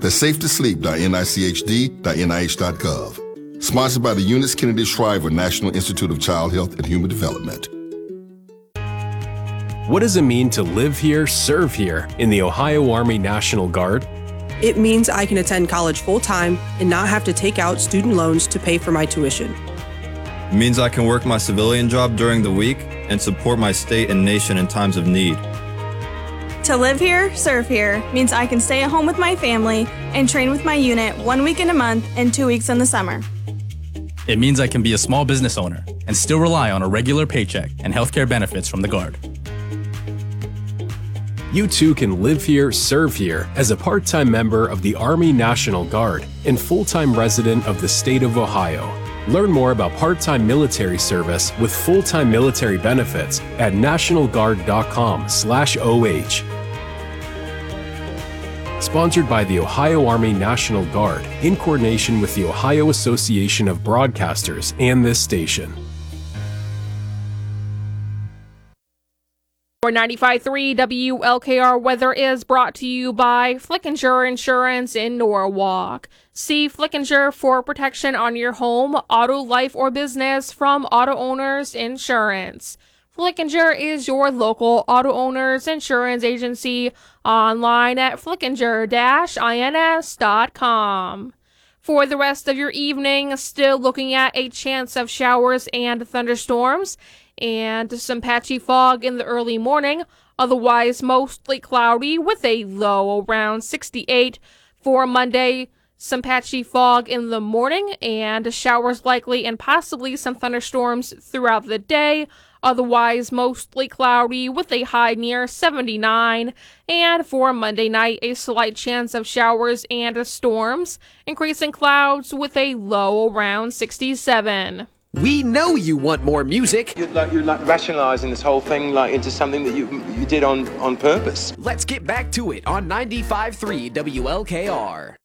That's safetosleep.nichd.nih.gov. Sponsored by the Eunice Kennedy Shriver National Institute of Child Health and Human Development. What does it mean to live here, serve here in the Ohio Army National Guard? It means I can attend college full-time and not have to take out student loans to pay for my tuition. It means I can work my civilian job during the week and support my state and nation in times of need. To live here, serve here means I can stay at home with my family and train with my unit 1 week in a month and 2 weeks in the summer. It means I can be a small business owner and still rely on a regular paycheck and healthcare benefits from the Guard. You too can live here, serve here as a part-time member of the Army National Guard and full-time resident of the state of Ohio. Learn more about part-time military service with full-time military benefits at nationalguard.com/OH. Sponsored by the Ohio Army National Guard in coordination with the Ohio Association of Broadcasters and this station. For 95.3 WLKR weather is brought to you by Flickinger Insurance in Norwalk. See Flickinger for protection on your home, auto, life, or business from Auto Owners Insurance. Flickinger is your local auto owners insurance agency, online at flickinger-ins.com. For the rest of your evening, still looking at a chance of showers and thunderstorms and some patchy fog in the early morning, otherwise mostly cloudy with a low around 68. For Monday, some patchy fog in the morning and showers likely and possibly some thunderstorms throughout the day, otherwise mostly cloudy with a high near 79. And for Monday night, a slight chance of showers and storms, increasing clouds with a low around 67. We know you want more music. You're rationalizing this whole thing into something that you did on purpose. Let's get back to it on 95.3 WLKR.